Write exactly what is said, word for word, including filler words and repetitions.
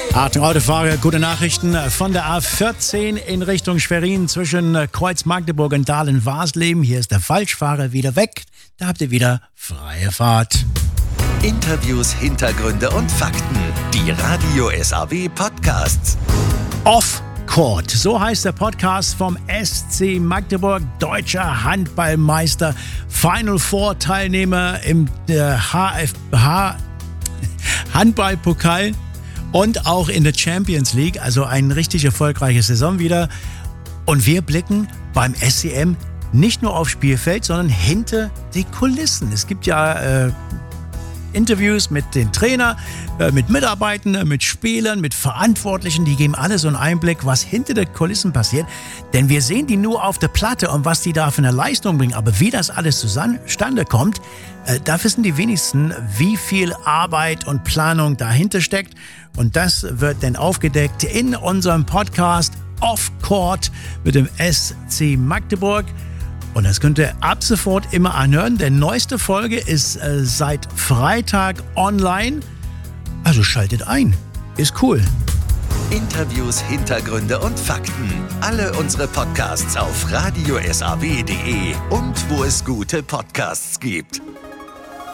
Achtung, Autofahrer, gute Nachrichten von der A vierzehn in Richtung Schwerin zwischen Kreuz Magdeburg und Dahlen-Warsleben. Hier ist der Falschfahrer wieder weg. Da habt ihr wieder freie Fahrt. Interviews, Hintergründe und Fakten. Die Radio S A W Podcasts. Off Court, so heißt der Podcast vom S C Magdeburg, deutscher Handballmeister, Final Four Teilnehmer im äh, H F H Handballpokal. Und auch in der Champions League, also eine richtig erfolgreiche Saison wieder. Und wir blicken beim S C M nicht nur aufs Spielfeld, sondern hinter die Kulissen. Es gibt ja äh, Interviews mit den Trainern, äh, mit Mitarbeitern, mit Spielern, mit Verantwortlichen. Die geben alle so einen Einblick, was hinter den Kulissen passiert. Denn wir sehen die nur auf der Platte und was die da für eine Leistung bringen. Aber wie das alles zustande kommt, äh, da wissen die wenigsten, wie viel Arbeit und Planung dahinter steckt. Und das wird dann aufgedeckt in unserem Podcast Off Court mit dem S C Magdeburg. Und das könnt ihr ab sofort immer anhören. Die neueste Folge ist äh, seit Freitag online. Also schaltet ein. Ist cool. Interviews, Hintergründe und Fakten. Alle unsere Podcasts auf radio s a w punkt d e und wo es gute Podcasts gibt.